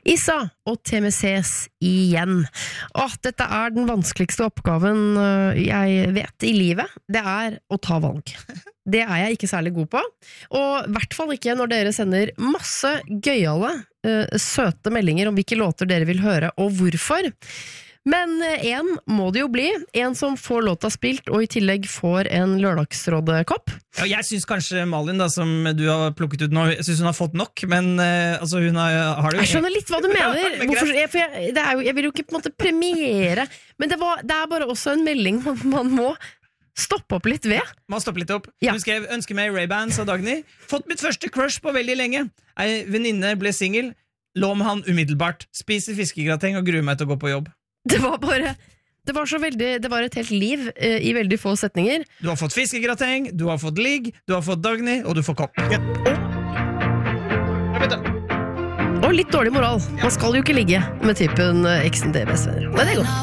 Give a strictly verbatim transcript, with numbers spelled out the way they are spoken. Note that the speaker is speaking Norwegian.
Issa og T M Cs igjen. Åh, dette er den vanskeligste oppgaven jeg vet i livet. Det er å ta valg. Det er jeg ikke særlig god på. Og i hvert fall ikke når dere sender masse gøyale, uh, søte meldinger om hvilke låter dere vil høre og hvorfor. Men en må det jo bli, en som får låta spilt og i tillegg får en lørdagsrådekopp. Ja, jeg synes kanskje Malin da, som du har plukket ut nå, jeg synes hun har fått nok, men uh, altså, hun har, har det jo... Jeg skjønner litt hva du mener. Hvorfor, jeg, for jeg, det er jo, jeg vil jo ikke på en måte premiere, men det, var, det er bare også en melding man, man må stoppe opp litt ved. Man stopper litt opp. Ja. Hun skrev, ønsker meg Ray-Bans av Dagny. Fått mitt første crush på veldig lenge. Ei venninne ble single, lå med han umiddelbart, spiser fiskegrateng og gruer meg til å gå på jobb. Det var bare Det var så veldig Det var et helt liv eh, i veldig få setninger. Du har fått fiskegrateng, du har fått ligg, du har fått Dagny, og du får kopp. Ja. Og, og litt dårlig moral. Man skal jo ikke ligge med typen eksen til bestevenner. Men det går.